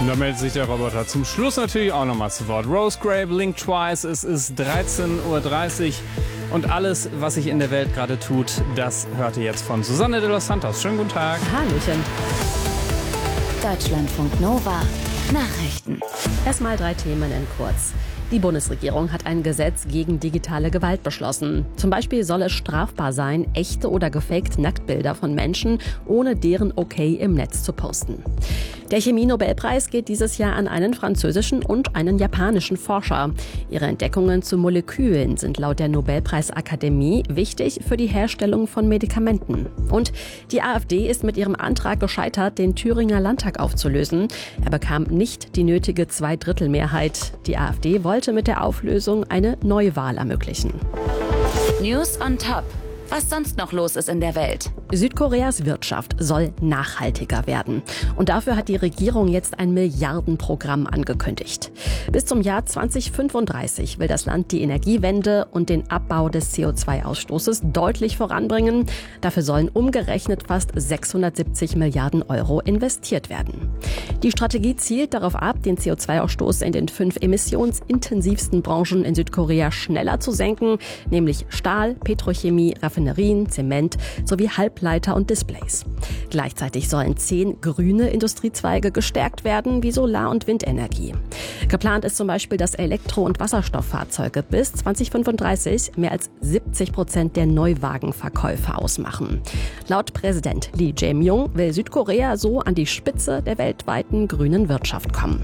Und da meldet sich der Roboter zum Schluss natürlich auch nochmal zu Wort. Rose Gray, Blink Twice, es ist 13:30 Uhr und alles, was sich in der Welt gerade tut, das hört ihr jetzt von Susanne de los Santos. Schönen guten Tag. Hallöchen. Deutschlandfunk Nova Nachrichten. Erstmal 3 Themen in kurz. Die Bundesregierung hat ein Gesetz gegen digitale Gewalt beschlossen. Zum Beispiel soll es strafbar sein, echte oder gefakte Nacktbilder von Menschen ohne deren Okay im Netz zu posten. Der Chemie-Nobelpreis geht dieses Jahr an einen französischen und einen japanischen Forscher. Ihre Entdeckungen zu Molekülen sind laut der Nobelpreisakademie wichtig für die Herstellung von Medikamenten. Und die AfD ist mit ihrem Antrag gescheitert, den Thüringer Landtag aufzulösen. Er bekam nicht die nötige Zweidrittelmehrheit. Die AfD wollte mit der Auflösung eine Neuwahl ermöglichen. News on Top. Was sonst noch los ist in der Welt. Südkoreas Wirtschaft soll nachhaltiger werden. Und dafür hat die Regierung jetzt ein Milliardenprogramm angekündigt. Bis zum Jahr 2035 will das Land die Energiewende und den Abbau des CO2-Ausstoßes deutlich voranbringen. Dafür sollen umgerechnet fast 670 Milliarden Euro investiert werden. Die Strategie zielt darauf ab, den CO2-Ausstoß in den 5 emissionsintensivsten Branchen in Südkorea schneller zu senken, nämlich Stahl, Petrochemie, Raffinerien, Zement sowie Halbleiter und Displays. Gleichzeitig sollen 10 grüne Industriezweige gestärkt werden, wie Solar- und Windenergie. Geplant ist zum Beispiel, dass Elektro- und Wasserstofffahrzeuge bis 2035 mehr als 70% der Neuwagenverkäufe ausmachen. Laut Präsident Lee Jae-myung will Südkorea so an die Spitze der weltweiten grünen Wirtschaft kommen.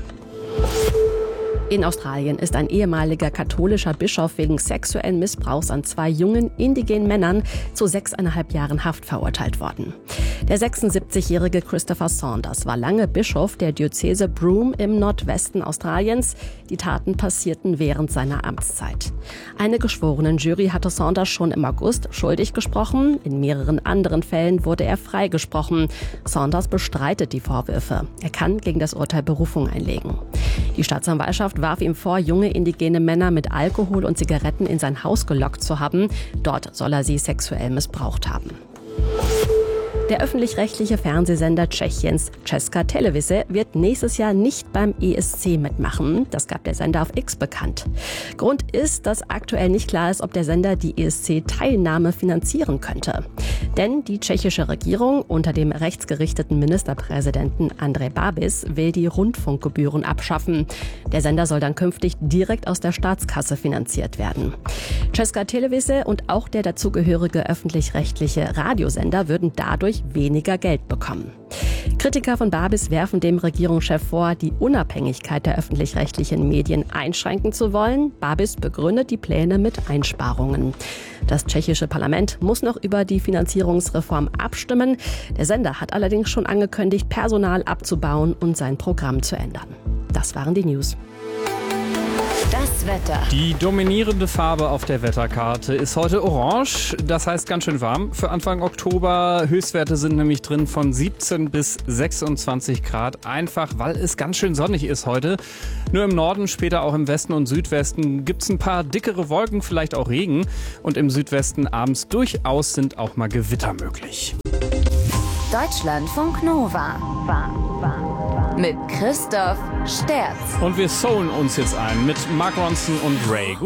In Australien ist ein ehemaliger katholischer Bischof wegen sexuellen Missbrauchs an 2 jungen indigenen Männern zu 6,5 Jahren Haft verurteilt worden. Der 76-jährige Christopher Saunders war lange Bischof der Diözese Broome im Nordwesten Australiens. Die Taten passierten während seiner Amtszeit. Eine Geschworenenjury hatte Saunders schon im August schuldig gesprochen. In mehreren anderen Fällen wurde er freigesprochen. Saunders bestreitet die Vorwürfe. Er kann gegen das Urteil Berufung einlegen. Die Staatsanwaltschaft warf ihm vor, junge indigene Männer mit Alkohol und Zigaretten in sein Haus gelockt zu haben. Dort soll er sie sexuell missbraucht haben. Der öffentlich-rechtliche Fernsehsender Tschechiens Česká televize wird nächstes Jahr nicht beim ESC mitmachen. Das gab der Sender auf X bekannt. Grund ist, dass aktuell nicht klar ist, ob der Sender die ESC-Teilnahme finanzieren könnte. Denn die tschechische Regierung unter dem rechtsgerichteten Ministerpräsidenten Andrej Babiš will die Rundfunkgebühren abschaffen. Der Sender soll dann künftig direkt aus der Staatskasse finanziert werden. Česká televize und auch der dazugehörige öffentlich-rechtliche Radiosender würden dadurch weniger Geld bekommen. Kritiker von Babiš werfen dem Regierungschef vor, die Unabhängigkeit der öffentlich-rechtlichen Medien einschränken zu wollen. Babiš begründet die Pläne mit Einsparungen. Das tschechische Parlament muss noch über die Finanzierungsreform abstimmen. Der Sender hat allerdings schon angekündigt, Personal abzubauen und sein Programm zu ändern. Das waren die News. Das Wetter. Die dominierende Farbe auf der Wetterkarte ist heute orange. Das heißt ganz schön warm für Anfang Oktober. Höchstwerte sind nämlich drin von 17 bis 26 Grad. Einfach, weil es ganz schön sonnig ist heute. Nur im Norden, später auch im Westen und Südwesten gibt es ein paar dickere Wolken, vielleicht auch Regen. Und im Südwesten abends durchaus sind auch mal Gewitter möglich. Deutschlandfunk Nova. Mit Christoph Sterz. Und wir soulen uns jetzt ein mit Mark Ronson und Ray.